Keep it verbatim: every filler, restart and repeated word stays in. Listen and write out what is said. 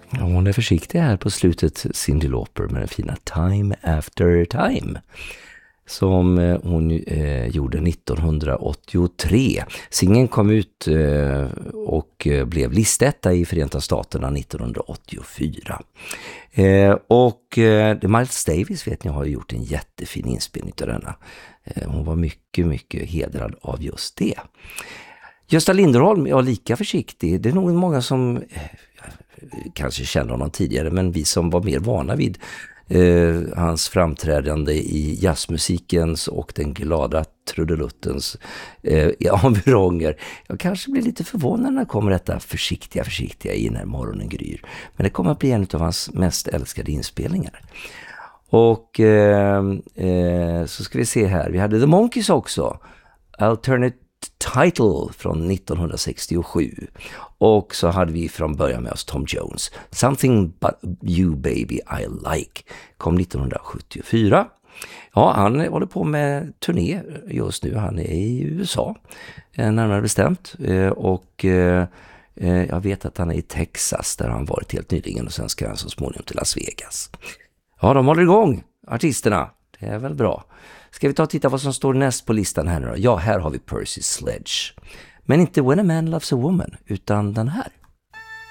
Ja, hon är försiktig här på slutet, Cyndi Lauper, med den fina Time After Time som eh, hon eh, gjorde nittonhundraåttiotre. Singeln kom ut eh, och eh, blev listetta i Förenta Staterna nittonhundraåttiofyra. Eh, och eh, Miles Davis, vet ni, har gjort en jättefin inspelning av denna. Eh, hon var mycket, mycket hedrad av just det. Gösta Linderholm, ja, lika försiktig. Det är nog många som eh, kanske känner honom tidigare, men vi som var mer vana vid eh, hans framträdande i jazzmusikens och den glada trudeluttens eh, environger. Jag kanske blir lite förvånad när det kommer detta försiktiga, försiktiga i när morgonen gryr. Men det kommer att bli en av hans mest älskade inspelningar. Och eh, eh, så ska vi se här. Vi hade The Monkees också. Alternate Title från nittonhundrasextiosju. Och så hade vi från början med oss Tom Jones. Something But You Baby I Like kom nittonhundrasjuttiofyra. Ja, han håller på med turné just nu. Han är i U S A, närmare bestämt. Och jag vet att han är i Texas, där han varit helt nyligen. Och sen ska han så småningom till Las Vegas. Ja, de håller igång, artisterna. Det är väl bra. Ska vi ta och titta vad som står näst på listan här nu då? Ja, här har vi Percy Sledge. Men inte When a Man Loves a Woman, utan den här.